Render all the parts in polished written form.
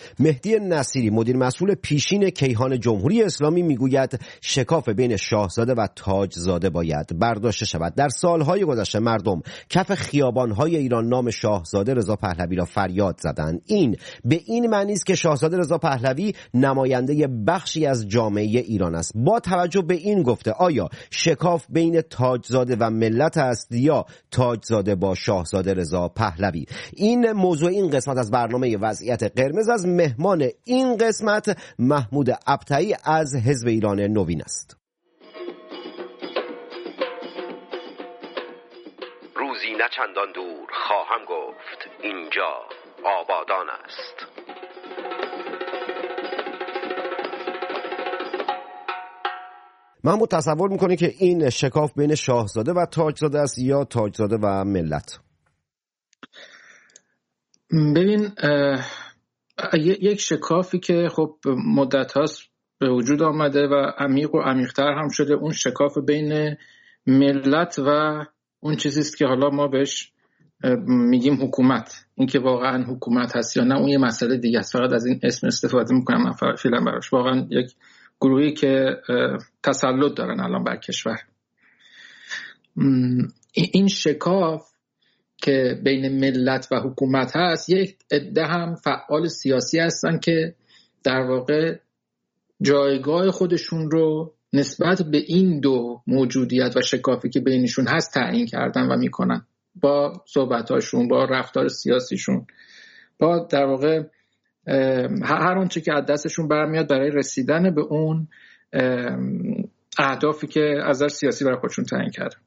مهدی نصیری مدیر مسئول پیشین کیهان جمهوری اسلامی میگوید شکاف بین شاهزاده و تاجزاده باید برداشته شود. در سالهای گذشته مردم کف خیابان‌های ایران نام شاهزاده رضا پهلوی را فریاد زدند. این به این معنی است که شاهزاده رضا پهلوی نماینده بخشی از جامعه ایران است. با توجه به این گفته آیا شکاف بین تاجزاده و ملت است یا تاجزاده با شاهزاده رضا پهلوی؟ این موضوع این قسمت از برنامه وضعیت قرمز از مهمان این قسمت محمود ابطحی از حزب ایران نوین است. روزی نه چندان دور خواهم گفت اینجا آبادان است. محمود تصور میکنه که این شکاف بین شاهزاده و تاجزاده است یا تاجزاده و ملت؟ ببین یک شکافی که خب مدت هاست به وجود آمده و عمیق و عمیق‌تر هم شده، اون شکاف بین ملت و اون چیزیست که حالا ما بهش میگیم حکومت. این که واقعا حکومت هست یا نه اون یه مسئله دیگه است. فقط از این اسم استفاده میکنم من فعلا براش. واقعا یک گروهی که تسلط دارن الان بر کشور. این شکاف که بین ملت و حکومت هست، یک عده هم فعال سیاسی هستن که در واقع جایگاه خودشون رو نسبت به این دو موجودیت و شکافی که بینشون هست تعیین کردن و میکنن با صحبتاشون، با رفتار سیاسیشون، با در واقع هر آنچه که از دستشون برمیاد برای رسیدن به اون اهدافی که از نظر سیاسی برای خودشون تعیین کردن.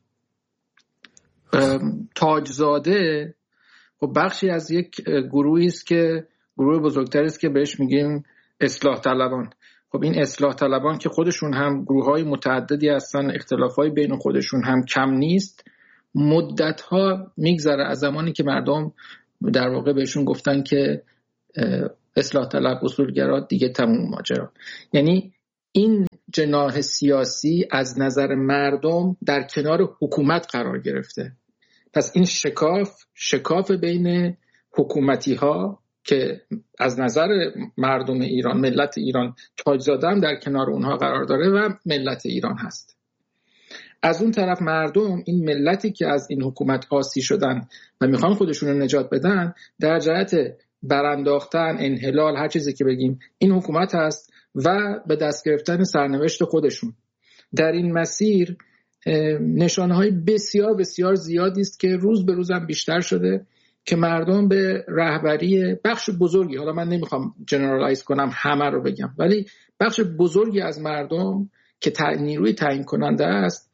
تاجزاده خب بخشی از یک گروهی است که گروه بزرگتری است که بهش میگیم اصلاح طلبان. خب این اصلاح طلبان که خودشون هم گروه‌های متعددی هستن، اختلاف‌های بین خودشون هم کم نیست. مدت‌ها میگذره از زمانی که مردم در واقع بهشون گفتن که اصلاح طلب اصولگرا دیگه تموم ماجرا. یعنی این جناح سیاسی از نظر مردم در کنار حکومت قرار گرفته. پس این شکاف بین حکومتی ها که از نظر مردم ایران، ملت ایران، تاجزاده هم در کنار اونها قرار داره و ملت ایران هست. از اون طرف مردم، این ملتی که از این حکومت آسی شدن و میخوان خودشون رو نجات بدن، در جهت برانداختن، انحلال، هر چیزی که بگیم، این حکومت هست و به دست گرفتن سرنوشت خودشون. در این مسیر نشانه‌های بسیار بسیار زیادی است که روز به روز هم بیشتر شده که مردم به رهبری بخش بزرگی، حالا من نمیخوام جنرالایز کنم همه رو بگم، ولی بخش بزرگی از مردم که نیروی تعیین کننده است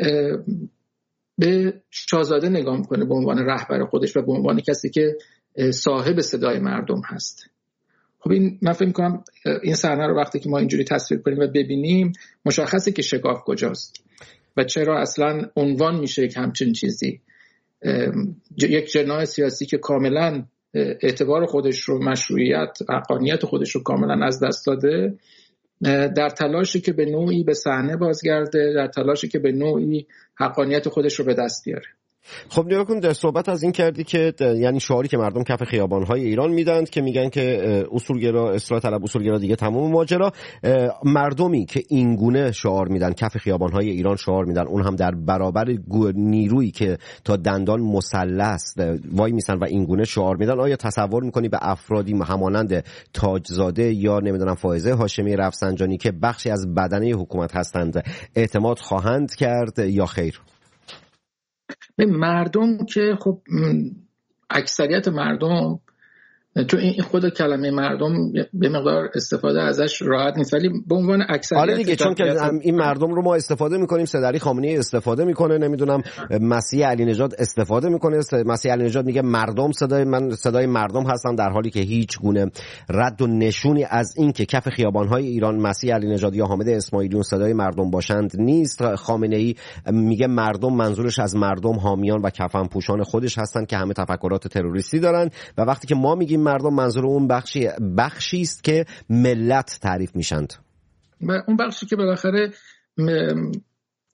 به شاهزاده نگاه میکنه به عنوان رهبر خودش و به عنوان کسی که صاحب صدای مردم هست. خب این من فکر میکنم این صحنه رو وقتی که ما اینجوری تصویر کنیم و ببینیم مشخصه که شکاف کجاست و چرا اصلا عنوان میشه یک همچین چیزی. یک جناح سیاسی که کاملا اعتبار خودش رو، مشروعیت، حقانیت خودش رو کاملا از دست داده، در تلاشی که به نوعی به صحنه بازگرده، در تلاشی که به نوعی حقانیت خودش رو به دست بیاره. خب نگاه کن، در صحبت از این کردی که یعنی شعاری که مردم کف خیابان‌های ایران میدن که میگن که اصولگرا، اصلاح طلب اصولگرا دیگه تمام ماجرا. مردمی که این گونه شعار میدن، کف خیابان‌های ایران شعار میدن، اون هم در برابر نیرویی که تا دندان مسلح است وای میسن و این گونه شعار میدن، آیا تصور میکنی به افرادی همانند تاجزاده یا نمیدونم فائزه هاشمی رفسنجانی که بخشی از بدنه حکومت هستند اعتماد خواهند کرد یا خیر؟ به مردم که خب اکثریت مردم، چون این خود کلمه مردم به مقدار استفاده ازش راحت نیست، ولی به عنوان اکثریت، آره دیگه، چون که این مردم رو ما استفاده میکنیم، سیدعلی خامنه‌ای استفاده میکنه، نمیدونم مسیح علی نژاد استفاده میکنه، مسیح علی نژاد میگه مردم صدای مردم هستم، در حالی که هیچ گونه رد و نشونی از این که کف خیابان‌های ایران مسیح علی نژاد یا حامد اسماعیلیون صدای مردم باشند نیست. خامنه‌ای میگه مردم، منظورش از مردم حامیان و کفنپوشان خودش هستند که همه تفکرات تروریستی دارن، و وقتی که ما میگیم مردم، منظور اون بخشی است که ملت تعریف میشند، اون بخشی که بالاخره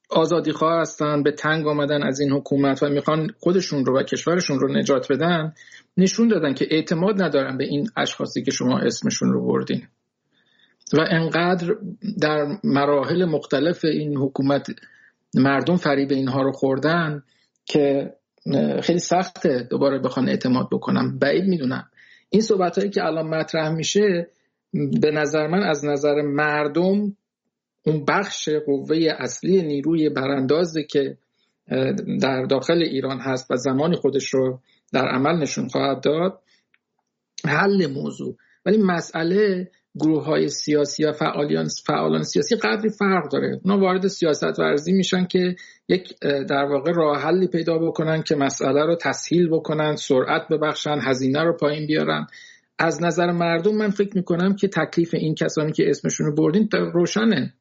آزادیخواه هستن، به تنگ آمدن از این حکومت و میخوان خودشون رو و کشورشون رو نجات بدن، نشون دادن که اعتماد ندارن به این اشخاصی که شما اسمشون رو بردین و انقدر در مراحل مختلف این حکومت مردم فریب اینها رو خوردن که خیلی سخته دوباره بخوان اعتماد بکنم. بعید میدونم این صحبتایی که الان مطرح میشه به نظر من از نظر مردم اون بخش قوه اصلی نیروی براندازی که در داخل ایران هست و زمانی خودش رو در عمل نشون خواهد داد حل موضوع. ولی مسئله گروه‌های سیاسی و فعالان سیاسی قدری فرق داره. اونا وارد سیاست ورزی میشن که یک در واقع راه حلی پیدا بکنن که مسئله رو تسهیل بکنن، سرعت ببخشن، هزینه رو پایین بیارن. از نظر مردم من فکر میکنم که تکلیف این کسانی که اسمشون رو بردین روشنه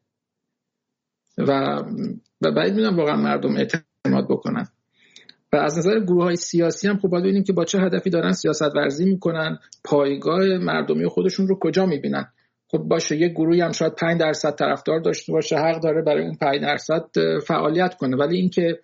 و بعید میدونم واقعا مردم اعتماد بکنن. و از نظر گروه‌های سیاسی هم خب باید ببینیم که با چه هدفی دارن سیاست ورزی میکنن، پایگاه مردمی خودشون رو کجا میبینن. خب باشه یک گروهی هم شاید 5% طرفدار داشته باشه، حق داره برای اون 5% فعالیت کنه، ولی اینکه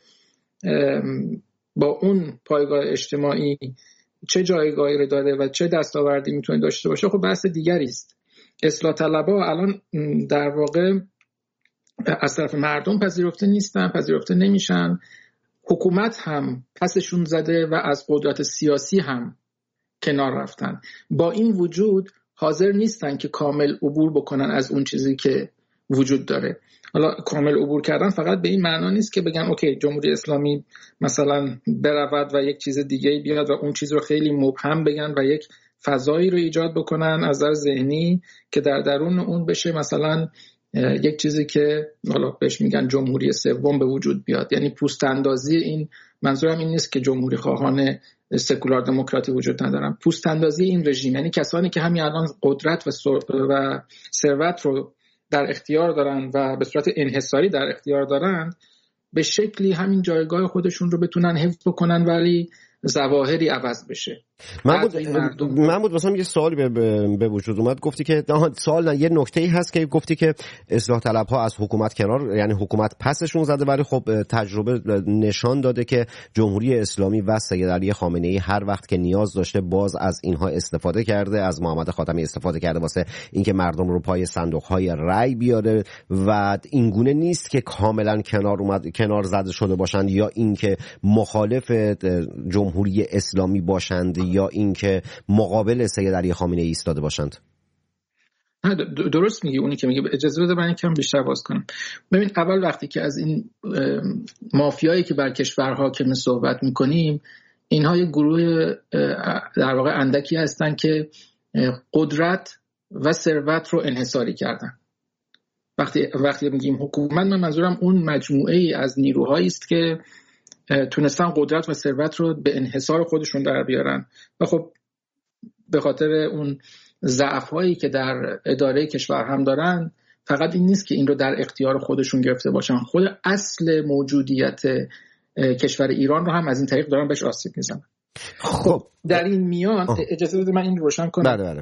با اون پایگاه اجتماعی چه جایگاهی رو داره و چه دستاوردی میتونه داشته باشه خب بحث دیگری است. اصلاح طلبها الان در واقع از طرف مردم پذیرفته نیستن، پذیرفته نمیشن. حکومت هم پسشون زده و از قدرت سیاسی هم کنار رفتن. با این وجود حاضر نیستن که کامل عبور بکنن از اون چیزی که وجود داره. حالا کامل عبور کردن فقط به این معنا نیست که بگن اوکی جمهوری اسلامی مثلا برود و یک چیز دیگه بیاد و اون چیز رو خیلی مبهم بگن و یک فضایی رو ایجاد بکنن از نظر ذهنی که در درون اون بشه مثلا یک چیزی که حالا بهش میگن جمهوری سوم به وجود بیاد. یعنی پوست اندازی این، منظورم این نیست که جمهوری خواهان سکولار دموکراتی وجود ندارن، پوست اندازی این رژیم، یعنی کسانی که همین الان قدرت و ثروت رو در اختیار دارن و به صورت انحصاری در اختیار دارن به شکلی همین جایگاه خودشون رو بتونن حفظ بکنن ولی ظواهری عوض بشه. محمود مثلا یه سوالی به وجود اومد، گفتی که یه نکته‌ای هست که گفتی که اصلاح طلب‌ها از حکومت کنار، یعنی حکومت پسشون زده، ولی خب تجربه نشان داده که جمهوری اسلامی و سید علی خامنه‌ای هر وقت که نیاز داشته باز از اینها استفاده کرده، از محمد خاتمی استفاده کرده واسه اینکه مردم رو پای صندوق‌های رأی بیاره و این گونه نیست که کاملا کنار زده شده باشند یا اینکه مخالف جمهوری اسلامی باشند یا اینکه مقابل سید علی خامنه‌ای ایستاده باشند. درست میگی. اونی که میگه اجازه بده من یکم بیشتر باز کنم. ببین اول وقتی که از این مافیایی که بر کشور حاکم صحبت میکنیم، اینها یک گروه در واقع اندکی هستن که قدرت و ثروت رو انحصاری کردن. وقتی میگیم حکومت، من منظورم اون مجموعه ای از نیروهایی است که تونستن قدرت و ثروت رو به انحصار خودشون در بیارن و خب به خاطر اون ضعف‌هایی که در اداره کشور هم دارن، فقط این نیست که این رو در اختیار خودشون گرفته باشن، خود اصل موجودیت کشور ایران رو هم از این طریق دارن بهش آسیب میزنن. خب در این میان اجازه بده من این رو روشن کنم. بله.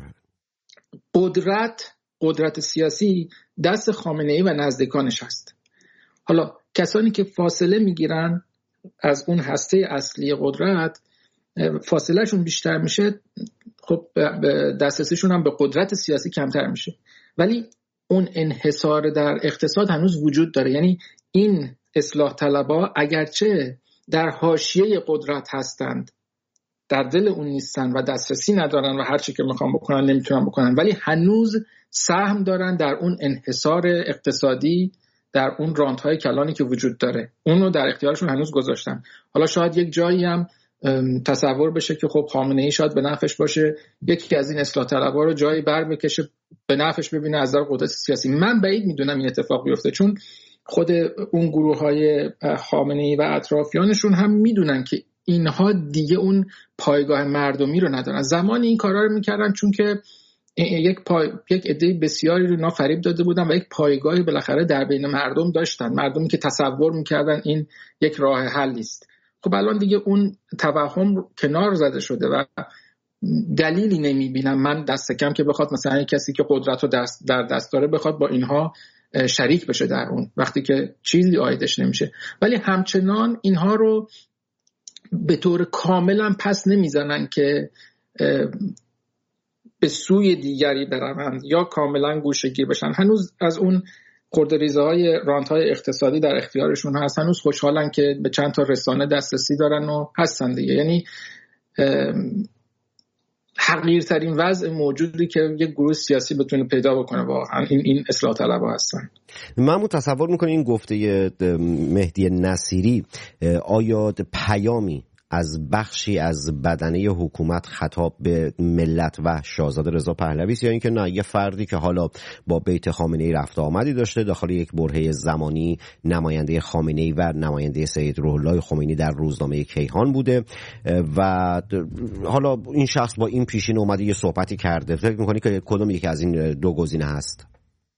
قدرت سیاسی دست خامنه‌ای و نزدیکانش هست. حالا کسانی که فاصله میگیرن از اون هسته اصلی قدرت، فاصله شون بیشتر میشه، خب دسترسیشون هم به قدرت سیاسی کمتر میشه، ولی اون انحصار در اقتصاد هنوز وجود داره. یعنی این اصلاح طلبها اگرچه در حاشیه قدرت هستند، در دل اون نیستن و دسترسی ندارن و هر چی که میخوان بکنن نمیتونن بکنن، ولی هنوز سهم دارن در اون انحصار اقتصادی، در اون راندهای کلانی که وجود داره، اونو در اختیارشون هنوز گذاشتن. حالا شاید یک جایی هم تصور بشه که خب خامنه‌ای شاید به نفعش باشه یکی از این اصلاح طلبها رو جایی بر بکشه به نفعش ببینه از نظر قدرت سیاسی. من بعید میدونم این اتفاق بیفته، چون خود اون گروه‌های خامنه‌ای و اطرافیانشون هم میدونن که اینها دیگه اون پایگاه مردمی رو ندارن. زمانی این کارا رو میکردن چون که یک عده بسیاری رو اینا فریب داده بودن و یک پایگاهی بالاخره در بین مردم داشتن، مردمی که تصور میکردن این یک راه حلی است. خب الان دیگه اون توهم کنار زده شده و دلیلی نمیبینم من دست کم که بخواد مثلا کسی که قدرت رو در دست داره بخواد با اینها شریک بشه در اون وقتی که چیزی عایدش نمیشه. ولی همچنان اینها رو به طور کاملا پس نمیزنن که به سوی دیگری بروند یا کاملا گوشه‌گیر بشن. هنوز از اون خردریزه‌های رانت‌های اقتصادی در اختیارشون هست، هنوز خوشحالن که به چند تا رسانه دسترسی دارن و هستن دیگه. یعنی حقیرترین وضع موجودی که یک گروه سیاسی بتونه پیدا بکنه واقعا این اصلاح طلب‌ها هستن. من تصور می‌کنم این گفته مهدی نصیری آیا پیامی از بخشی از بدنه حکومت خطاب به ملت و شاهزاده رضا پهلوی است، یا اینکه نه، یه فردی که حالا با بیت خامنه‌ای رفت آمدی داشته، داخل یک برهه زمانی نماینده خامنه‌ای و نماینده سید روح الله خمینی در روزنامه کیهان بوده و حالا این شخص با این پیشین اومده یه صحبتی کرده، فکر می‌کنی که کدوم یکی از این دو گزینه هست؟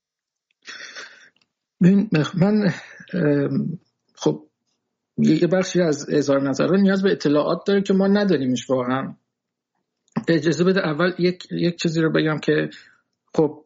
من خب یه بخشی از اظهار نظرها نیاز به اطلاعات داره که ما نداریمش واقعا. اجازه بده اول یک چیزی رو بگم که خب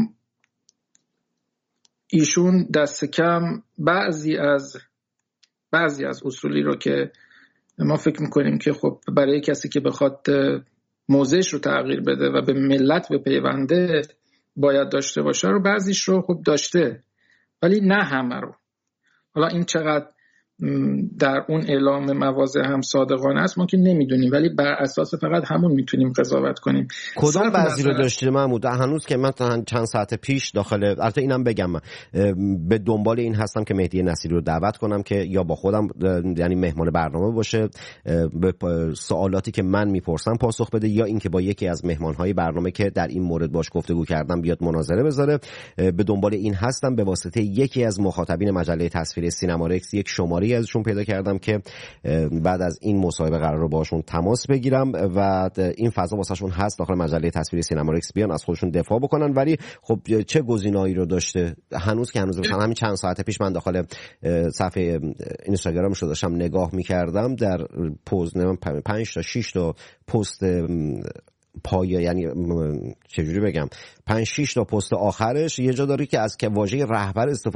ایشون دست کم بعضی از اصولی رو که ما فکر میکنیم که خب برای کسی که بخواد موضعش رو تغییر بده و به ملت بپیونده باید داشته باشه رو بعضیش رو خب داشته، ولی نه همه رو. حالا این چقدر در اون اعلام مواضع هم صادقانه است ما که نمیدونیم، ولی بر اساس فقط همون میتونیم قضاوت کنیم. کدام بعضی رو داشته محمود؟ هنوز که من چند ساعت پیش داخل، البته اینم بگم به دنبال این هستم که مهدی نصیری رو دعوت کنم که یا با خودم یعنی مهمان برنامه باشه، به سوالاتی که من میپرسم پاسخ بده، یا اینکه با یکی از مهمانهای برنامه که در این مورد باش گفتگو کردم بیاد مناظره بذاره. به دنبال این هستم. به واسطه یکی از مخاطبین مجله تصویر سینمارکس یک شماره ازشون پیدا کردم که بعد از این مصاحبه قراره باشون تماس بگیرم و این فضا واسهشون هست داخل مجله تصویر سینمارکس بیان از خودشون دفاع بکنن. ولی خب چه گزینه‌ای رو داشته هنوز مثلا همین چند ساعت پیش من داخل صفحه اینستاگرامش رو داشتم نگاه می‌کردم، در پست 5 تا 6 تا پست پایه، یعنی چجوری بگم 5-6 تا پست آخرش یه جا داره که از واژه رهبر استفاده